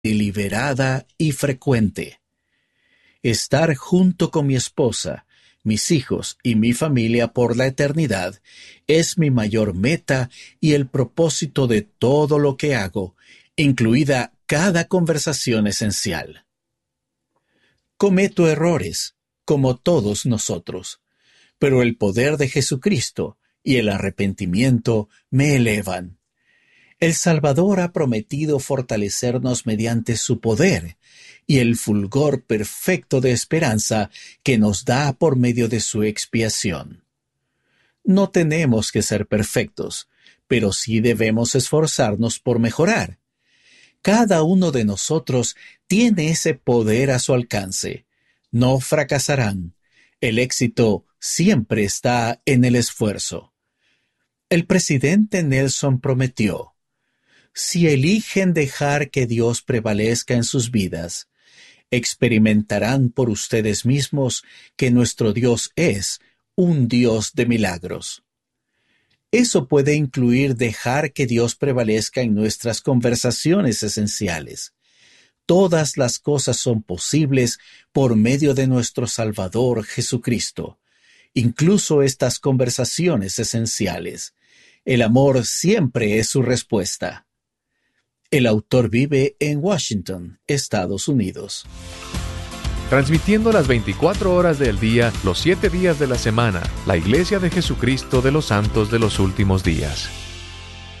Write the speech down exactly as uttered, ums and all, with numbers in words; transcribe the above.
deliberada y frecuente. Estar junto con mi esposa, mis hijos y mi familia por la eternidad es mi mayor meta y el propósito de todo lo que hago, incluida cada conversación esencial. Cometo errores, como todos nosotros, pero el poder de Jesucristo y el arrepentimiento me elevan. El Salvador ha prometido fortalecernos mediante su poder y el fulgor perfecto de esperanza que nos da por medio de su expiación. No tenemos que ser perfectos, pero sí debemos esforzarnos por mejorar. Cada uno de nosotros tiene ese poder a su alcance. No fracasarán. El éxito siempre está en el esfuerzo. El presidente Nelson prometió: si eligen dejar que Dios prevalezca en sus vidas, experimentarán por ustedes mismos que nuestro Dios es un Dios de milagros. Eso puede incluir dejar que Dios prevalezca en nuestras conversaciones esenciales. Todas las cosas son posibles por medio de nuestro Salvador Jesucristo, incluso estas conversaciones esenciales. El amor siempre es su respuesta. El autor vive en Washington, Estados Unidos. Transmitiendo las veinticuatro horas del día, los siete días de la semana, la Iglesia de Jesucristo de los Santos de los Últimos Días.